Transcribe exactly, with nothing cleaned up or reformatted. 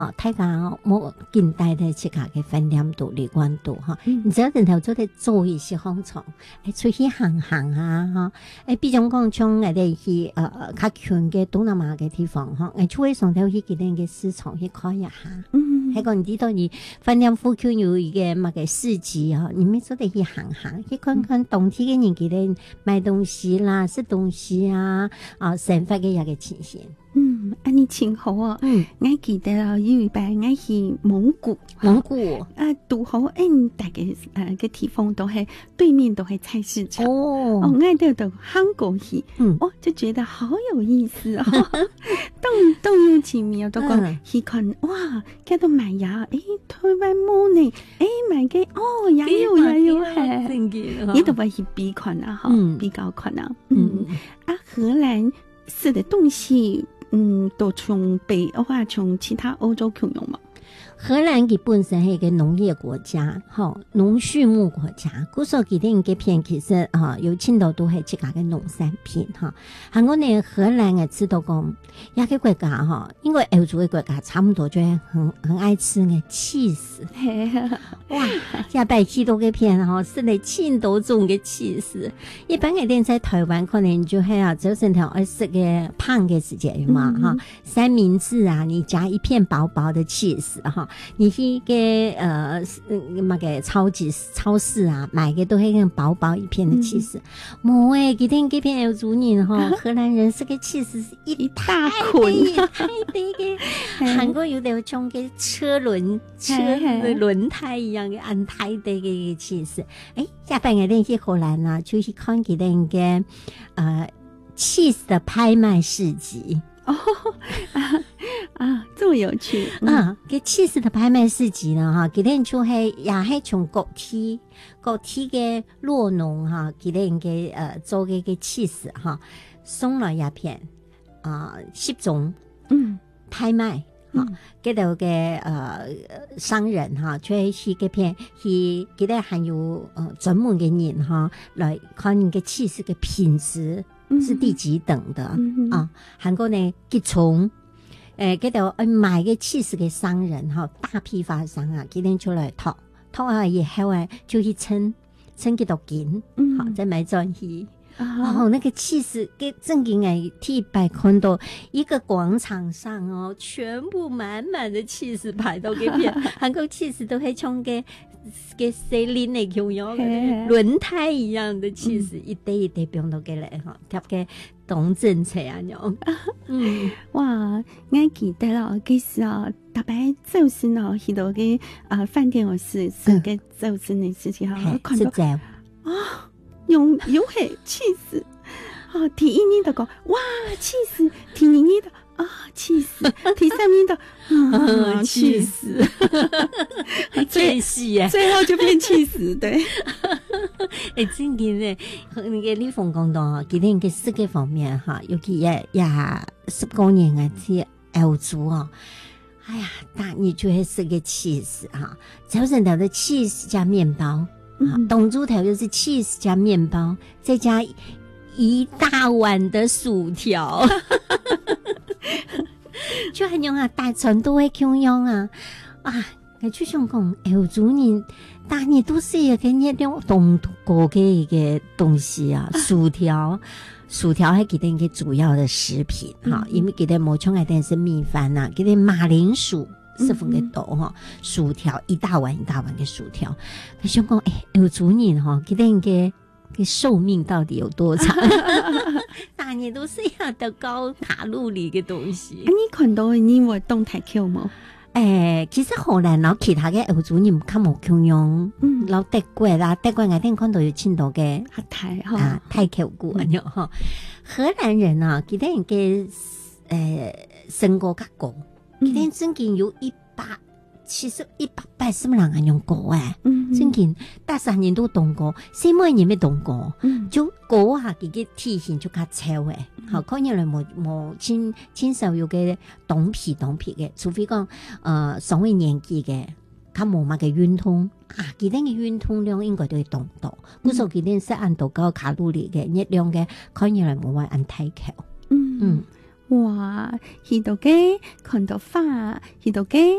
哦，睇下我近代的即個嘅分量度、離關度哈，你只要人頭做得做一些方從，誒出去行行啊哈，誒比如講像我哋去呃較近嘅東南亞嘅地方哈，誒出去上頭去佢哋嘅市場去看一下，嗯，喺個你知道你分量附近有一個乜嘅市集啊，你咪做得去行行，去看看當地嘅人佢哋賣東西啦、食東西啊，啊生活嘅一個情形。 嗯，安尼真好哦。嗯，我記得有一擺我去蒙古， 蒙古啊，拄好誒，大概誒個地方都係對面都係菜市場。哦，哦，我到到韓國去，嗯，哦，就覺得好有意思哦，動動有奇妙，都講去看哇，見到賣呀，誒，台灣冇呢，誒，賣嘅哦，也有也有係，真嘅，你都會去比看啊，哈，比較看啊，嗯，啊，荷蘭食的東西。嗯，都從北歐啊，從其他歐洲共用嘛。 荷蘭佢本身係一個農業國家，哈，農畜牧國家，故所佢哋嘅片其實啊，有青島都係自家嘅農產品哈。韓國呢，荷蘭嘅知道講，一個國家哈，因為歐洲嘅國家差唔多就係很很愛吃嘅起司，哇，一百幾多嘅片哈，是嚟青島種嘅起司。一般嘅店在台灣可能就係啊，早晨頭愛食嘅胖嘅時間嘛哈，三明治啊，你加一片薄薄的起司哈。你去個呃乜嘅超級超市啊，買嘅都係咁薄薄一片的起司。冇誒，佢哋嗰邊有主人哈，荷蘭人食嘅起司是一大捆，一大堆嘅。韓國有啲像個車輪車的輪胎一樣嘅安大堆嘅起司。誒，下半個天去荷蘭啊，就去看佢哋嘅呃起司的拍賣市集。 哦啊啊，這麼有趣啊！個起司的拍賣市集呢，哈，佢哋就係也係從各地各地嘅酪農哈，佢哋嘅誒做嘅嘅起司哈，送來一片啊，十種嗯拍賣哈，嗰度嘅誒商人哈，就係去嗰片去，佢哋還有誒專門嘅人哈，來看你嘅起司嘅品質。是第幾等的、嗯、啊？韓國呢，佢從誒嗰度誒買嘅起司嘅商人哈，大批發商啊，佢哋出來托托啊，以後啊就去稱稱幾多斤，嗯、好再買轉去。然後、哦、那個起司嘅正經誒，替百看到一個廣場上哦，全部滿滿的起司排到嗰邊，韓國起司都係從嘅。嘅細鏈嚟叫樣嘅輪胎一樣的起司，一堆一堆變到嘅嚟嗬，貼嘅當政策啊樣。嗯， 哇！我記得啦，其實啊，特別早先啊，去到嘅啊飯店我食食嘅早先嘅事情哈，看到啊，用用係起司啊，第一年就講哇起司，第二年就。啊，起司！第三名的啊，起司， 最細啊， 最後就變起司，對。 誒，真嘅咧，那個李鳳講到，佢哋嘅食嘅方面哈，尤其也也十多年啊，啲歐洲啊，哎呀，但你就係食嘅起司哈，早晨頭的起司加麵包，啊，東珠頭就是起司加麵包，再加一大碗的薯條。就係用啊，大船都會咁樣啊，啊，我就想講，歐洲人，但係都是一個一種東國嘅一個東西啊，薯條，薯條係佢哋嘅主要的食品哈，因為佢哋冇充一定是米飯啊，佢哋馬鈴薯十分嘅多哈，薯條一大碗一大碗嘅薯條，我想講，誒，歐洲人哈，佢哋嘅。嘅壽命到底有多長？但係都是要得高卡路里嘅東西。 你看到你活動太 Q 冇？ 誒，其實荷蘭然後其他嘅歐洲人較冇咁樣，嗯，然後德國啦，德國我聽看到有青島嘅客台啊，太 Q 股啊，嗬。荷蘭人啊，佢哋嘅誒身高較高，佢哋曾經有一百。其實一百八十人係用過誒，嗯，真見大三年都動過，四每年未動過，嗯，就過下佢嘅體型就較超誒，好可能嚟冇冇親親手有嘅動皮動皮嘅，除非講誒上位年紀嘅，較冇乜嘅運動啊，佢哋嘅運動量應該都會動到，故所佢哋食按度高卡路里嘅熱量嘅，可能嚟冇話按太強，嗯嗯。 哇，许多嘅看到花，许多嘅